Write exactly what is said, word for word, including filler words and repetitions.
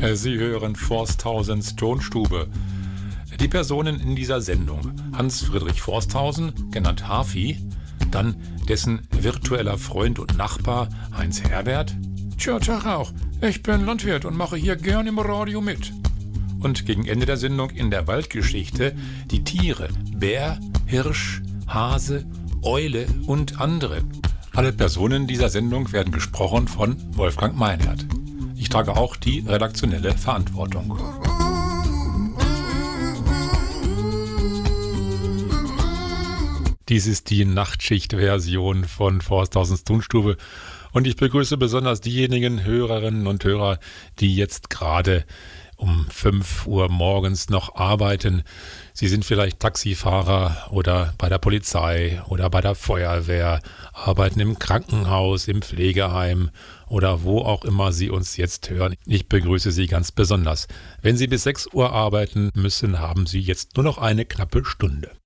Sie hören Forsthausens Tonstube. Die Personen in dieser Sendung: Hans-Friedrich Forsthausen, genannt Hafi, dann dessen virtueller Freund und Nachbar Heinz Herbert. Tja, Tag auch, ich bin Landwirt und mache hier gern im Radio mit. Und gegen Ende der Sendung in der Waldgeschichte die Tiere: Bär, Hirsch, Hase, Eule und andere. Alle Personen dieser Sendung werden gesprochen von Wolfgang Meinert. Ich trage auch die redaktionelle Verantwortung. Dies ist die Nachtschicht-Version von Forsthausens Tonstube und ich begrüße besonders diejenigen Hörerinnen und Hörer, die jetzt gerade um fünf Uhr morgens noch arbeiten. Sie sind vielleicht Taxifahrer oder bei der Polizei oder bei der Feuerwehr, arbeiten im Krankenhaus, im Pflegeheim oder wo auch immer Sie uns jetzt hören. Ich begrüße Sie ganz besonders. Wenn Sie bis sechs Uhr arbeiten müssen, haben Sie jetzt nur noch eine knappe Stunde.